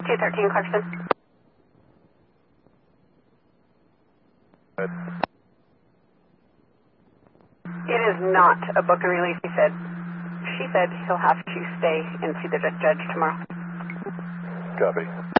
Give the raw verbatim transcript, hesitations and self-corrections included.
two thirteen Clarkson. Good. It is not a book and release, he said. She said he'll have to stay and see the judge tomorrow. Copy.